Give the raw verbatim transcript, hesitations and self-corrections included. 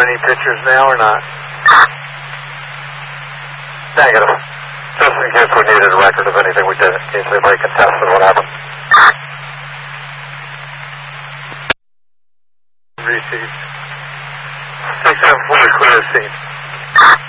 any pictures now or not? Negative. Just in case we needed a record of anything we did, in case anybody contested what happened. Received. six seven four, clear scene.